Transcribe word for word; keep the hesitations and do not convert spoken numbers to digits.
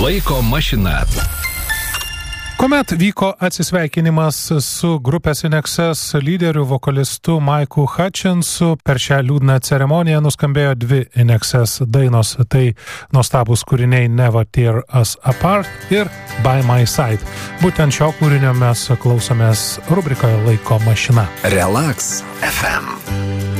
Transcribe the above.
Laiko mašina. Kuomet vyko atsisveikinimas su grupės In Excess lyderiu vokalistu Maiku Hutchinsu, per šią liūdną ceremoniją nuskambėjo dvi In Excess dainos, tai nuostabūs kūriniai Never Tear Us Apart ir By My Side. Būtent šio kūrinio mes klausomės rubrikoje Laiko mašina. Relax F M.